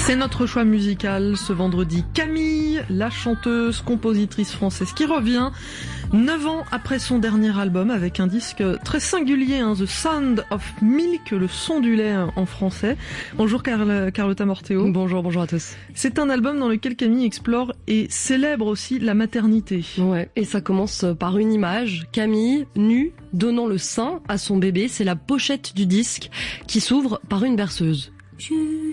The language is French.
C'est notre choix musical ce vendredi. Camille, la chanteuse, compositrice française qui revient 9 ans après son dernier album avec un disque très singulier, The Sound of Milk, le son du lait en français. Bonjour Carlotta Morteo. Bonjour à tous. C'est un album dans lequel Camille explore et célèbre aussi la maternité. Ouais, et ça commence par une image, Camille, nue, donnant le sein à son bébé. C'est la pochette du disque qui s'ouvre par une berceuse.